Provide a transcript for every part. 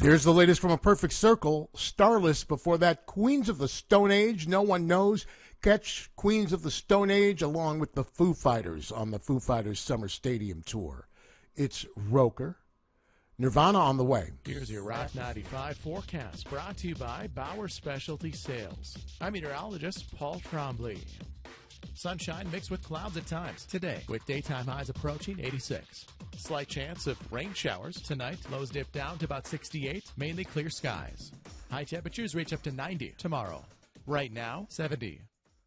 Here's the latest from A Perfect Circle. Starless before that, Queens of the Stone Age, No One Knows. Catch Queens of the Stone Age along with the Foo Fighters on the Foo Fighters Summer Stadium Tour. It's Roker. Nirvana on the way. Here's your Rock 95 forecast, brought to you by Bauer Specialty Sales. I'm meteorologist Paul Trombley. Sunshine mixed with clouds at times today, with daytime highs approaching 86. Slight chance of rain showers tonight. Lows dip down to about 68, mainly clear skies. High temperatures reach up to 90 tomorrow. Right now, 70.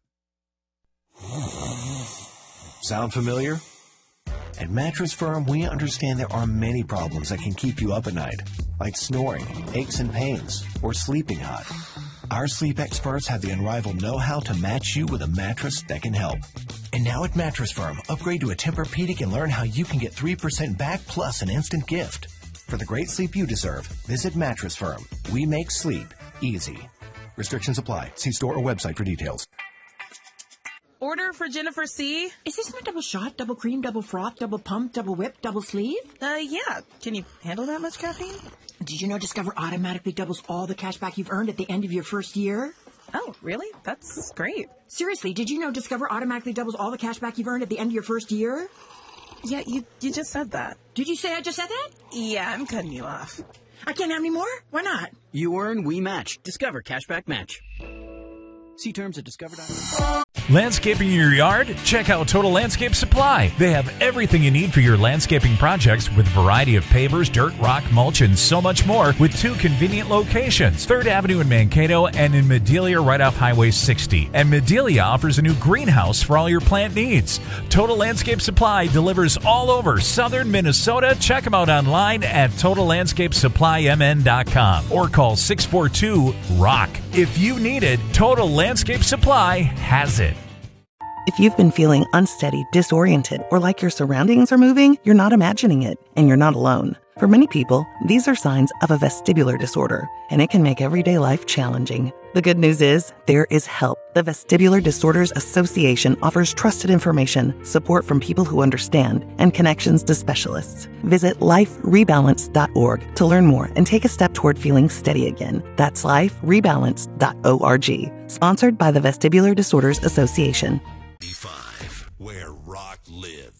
Sound familiar? At Mattress Firm, we understand there are many problems that can keep you up at night, like snoring, aches and pains, or sleeping hot. Our sleep experts have the unrivaled know-how to match you with a mattress that can help. And now at Mattress Firm, upgrade to a Tempur-Pedic and learn how you can get 3% back plus an instant gift. For the great sleep you deserve, visit Mattress Firm. We make sleep easy. Restrictions apply. See store or website for details. Order for Jennifer C. Is this my double shot, double cream, double froth, double pump, double whip, double sleeve? Yeah. Can you handle that much caffeine? Did you know Discover automatically doubles all the cash back you've earned at the end of your first year? Oh, really? That's great. Seriously, did you know Discover automatically doubles all the cash back you've earned at the end of your first year? Yeah, you just said that. Did you say I just said that? Yeah, I'm cutting you off. I can't have any more? Why not? You earn, we match. Discover Cashback Match. See terms at discover.com. Landscaping your yard? Check out Total Landscape Supply. They have everything you need for your landscaping projects with a variety of pavers, dirt, rock, mulch, and so much more with 2 convenient locations, 3rd Avenue in Mankato and in Medelia right off Highway 60. And Medelia offers a new greenhouse for all your plant needs. Total Landscape Supply delivers all over southern Minnesota. Check them out online at TotalLandscapeSupplyMN.com or call 642-ROCK. If you need it, Total Landscape Supply has it. If you've been feeling unsteady, disoriented, or like your surroundings are moving, you're not imagining it, and you're not alone. For many people, these are signs of a vestibular disorder, and it can make everyday life challenging. The good news is, there is help. The Vestibular Disorders Association offers trusted information, support from people who understand, and connections to specialists. Visit liferebalance.org to learn more and take a step toward feeling steady again. That's liferebalance.org. Sponsored by the Vestibular Disorders Association. where rock lives.